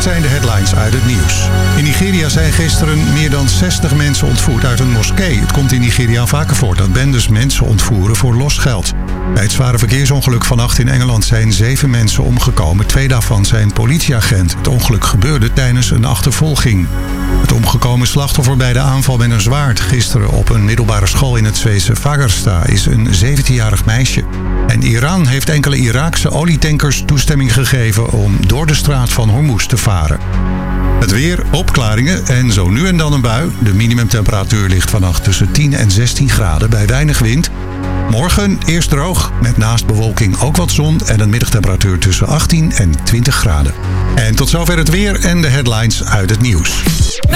zijn de headlines uit het nieuws. In Nigeria zijn gisteren meer dan 60 mensen ontvoerd uit een moskee. Het komt in Nigeria vaker voor dat bendes mensen ontvoeren voor losgeld. Bij het zware verkeersongeluk vannacht in Engeland zijn 7 mensen omgekomen. 2 daarvan zijn politieagent. Het ongeluk gebeurde tijdens een achtervolging. Het omgekomen slachtoffer bij de aanval met een zwaard gisteren op een middelbare school in het Zweedse Fagersta is een 17-jarig meisje. En Iran heeft enkele Iraakse olietankers toestemming gegeven om door de straat van Hormuz te varen. Het weer, opklaringen en zo nu en dan een bui. De minimumtemperatuur ligt vannacht tussen 10 en 16 graden bij weinig wind. Morgen eerst droog, met naast bewolking ook wat zon en een middagtemperatuur tussen 18 en 20 graden. En tot zover het weer en de headlines uit het nieuws.